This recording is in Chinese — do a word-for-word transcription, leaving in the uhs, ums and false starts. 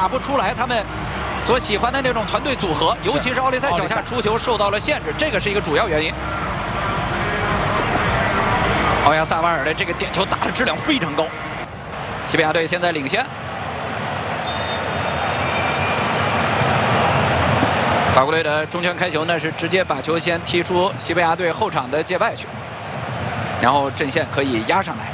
打不出来他们所喜欢的那种团队组合，尤其是奥利赛脚下出球受到了限制，这个是一个主要原因。奥亚萨瓦尔的这个点球打的质量非常高，西班牙队现在领先。法国队的中圈开球呢，是直接把球先踢出西班牙队后场的界外去，然后阵线可以压上来。